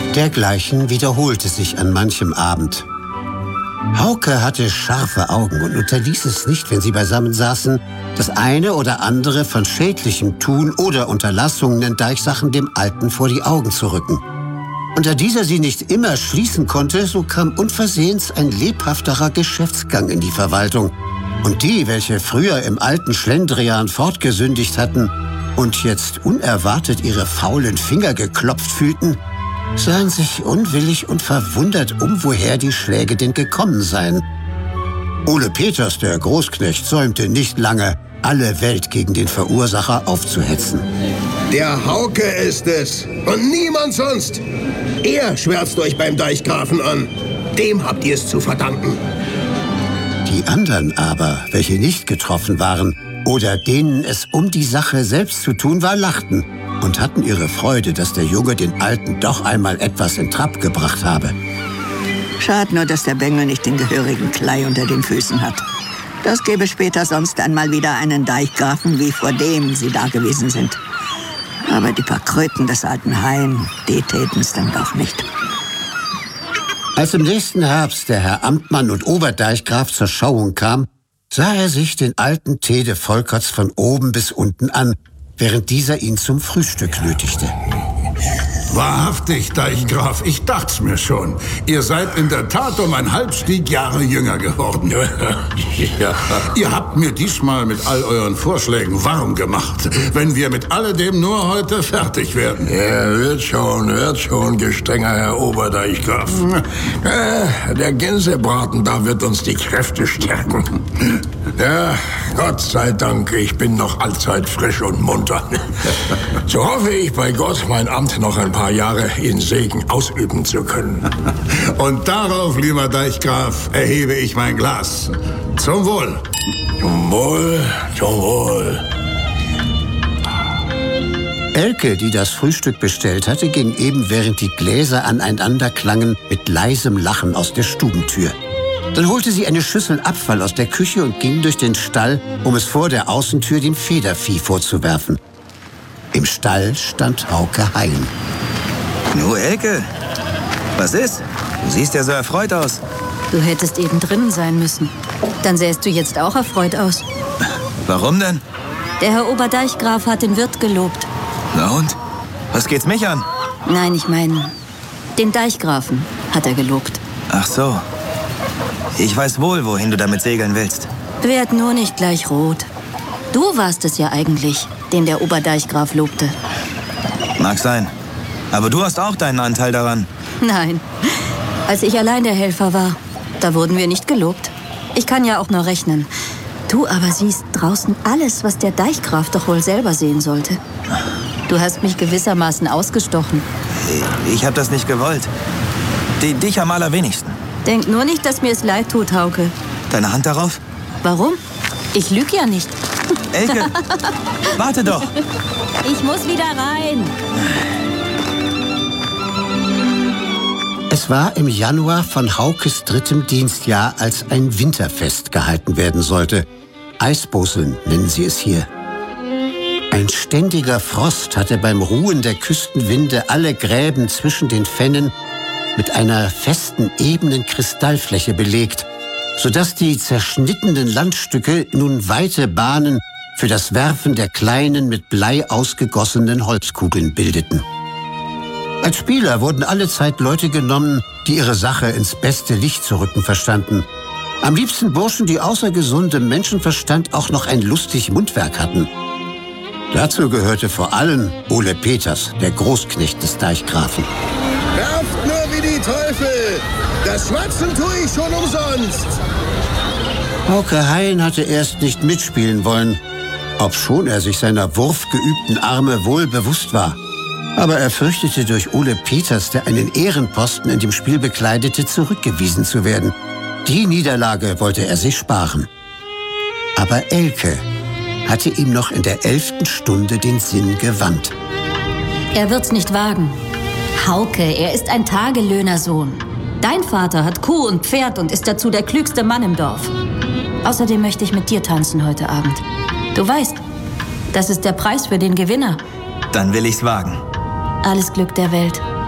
Dergleichen wiederholte sich an manchem Abend. Hauke hatte scharfe Augen und unterließ es nicht, wenn sie beisammen saßen, das eine oder andere von schädlichem Tun oder Unterlassungen in Deichsachen dem Alten vor die Augen zu rücken. Und da dieser sie nicht immer schließen konnte, so kam unversehens ein lebhafterer Geschäftsgang in die Verwaltung. Und die, welche früher im alten Schlendrian fortgesündigt hatten und jetzt unerwartet ihre faulen Finger geklopft fühlten, sahen sich unwillig und verwundert um, woher die Schläge denn gekommen seien. Ole Peters, der Großknecht, säumte nicht lange, alle Welt gegen den Verursacher aufzuhetzen. Der Hauke ist es und niemand sonst. Er schwärzt euch beim Deichgrafen an. Dem habt ihr es zu verdanken. Die anderen aber, welche nicht getroffen waren oder denen es um die Sache selbst zu tun war, lachten und hatten ihre Freude, dass der Junge den Alten doch einmal etwas in Trab gebracht habe. Schade nur, dass der Bengel nicht den gehörigen Klei unter den Füßen hat. Das gäbe später sonst einmal wieder einen Deichgrafen, wie vor dem sie da gewesen sind. Aber die paar Kröten des alten Hain, die täten's dann doch nicht. Als im nächsten Herbst der Herr Amtmann und Oberdeichgraf zur Schauung kam, sah er sich den alten Tede Volkerts von oben bis unten an, während dieser ihn zum Frühstück nötigte. Wahrhaftig, Deichgraf, ich dacht's mir schon. Ihr seid in der Tat um ein Halbstieg-Jahre jünger geworden. Ja. Ihr habt mir diesmal mit all euren Vorschlägen warm gemacht, wenn wir mit alledem nur heute fertig werden. Ja, wird schon, gestrenger Herr Oberdeichgraf. Der Gänsebraten, da wird uns die Kräfte stärken. Ja, Gott sei Dank, ich bin noch allzeit frisch und munter. So hoffe ich bei Gott, mein Amt noch ein paar Jahre in Segen ausüben zu können. Und darauf, lieber Deichgraf, erhebe ich mein Glas. Zum Wohl. Zum Wohl, zum Wohl. Elke, die das Frühstück bestellt hatte, ging eben, während die Gläser aneinander klangen, mit leisem Lachen aus der Stubentür. Dann holte sie eine Schüssel Abfall aus der Küche und ging durch den Stall, um es vor der Außentür dem Federvieh vorzuwerfen. Im Stall stand Hauke Hein. Nu, Elke, was ist? Du siehst ja so erfreut aus. Du hättest eben drinnen sein müssen. Dann sähst du jetzt auch erfreut aus. Warum denn? Der Herr Oberdeichgraf hat den Wirt gelobt. Na und? Was geht's mich an? Nein, ich meine, den Deichgrafen hat er gelobt. Ach so. Ich weiß wohl, wohin du damit segeln willst. Werd nur nicht gleich rot. Du warst es ja eigentlich, den der Oberdeichgraf lobte. Mag sein. Aber du hast auch deinen Anteil daran. Nein. Als ich allein der Helfer war, da wurden wir nicht gelobt. Ich kann ja auch nur rechnen. Du aber siehst draußen alles, was der Deichgraf doch wohl selber sehen sollte. Du hast mich gewissermaßen ausgestochen. Ich hab das nicht gewollt. Dich am allerwenigsten. Denk nur nicht, dass mir es leid tut, Hauke. Deine Hand darauf? Warum? Ich lüge ja nicht. Elke, warte doch. Ich muss wieder rein. Es war im Januar von Haukes 3. Dienstjahr, als ein Winterfest gehalten werden sollte. Eisboseln nennen sie es hier. Ein ständiger Frost hatte beim Ruhen der Küstenwinde alle Gräben zwischen den Fennen mit einer festen, ebenen Kristallfläche belegt, sodass die zerschnittenen Landstücke nun weite Bahnen für das Werfen der kleinen, mit Blei ausgegossenen Holzkugeln bildeten. Als Spieler wurden allezeit Leute genommen, die ihre Sache ins beste Licht zu rücken verstanden. Am liebsten Burschen, die außer gesundem Menschenverstand auch noch ein lustig Mundwerk hatten. Dazu gehörte vor allem Ole Peters, der Großknecht des Deichgrafen. Werft nur wie die Teufel! Das Schwatzen tue ich schon umsonst! Hauke Hein hatte erst nicht mitspielen wollen, obschon er sich seiner wurfgeübten Arme wohl bewusst war. Aber er fürchtete, durch Ole Peters, der einen Ehrenposten in dem Spiel bekleidete, zurückgewiesen zu werden. Die Niederlage wollte er sich sparen. Aber Elke hatte ihm noch in der 11. Stunde den Sinn gewandt. Er wird's nicht wagen. Hauke, er ist ein Tagelöhnersohn. Dein Vater hat Kuh und Pferd und ist dazu der klügste Mann im Dorf. Außerdem möchte ich mit dir tanzen heute Abend. Du weißt, das ist der Preis für den Gewinner. Dann will ich's wagen. Alles Glück der Welt.